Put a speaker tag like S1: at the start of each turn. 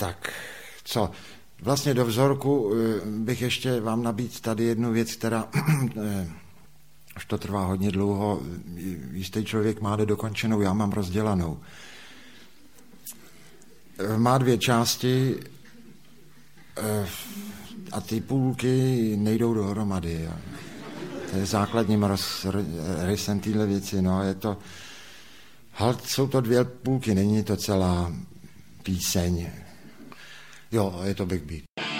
S1: Tak, co? Vlastně do vzorku bych ještě vám nabídl tady jednu věc, která už to trvá hodně dlouho, jistý člověk má nedokončenou, já mám rozdělanou. Má 2 části a ty půlky nejdou dohromady. Jo. To je základním rysem téhle věci. No, je to, jsou to 2 půlky, není to celá píseň. Jo, je to backbeat.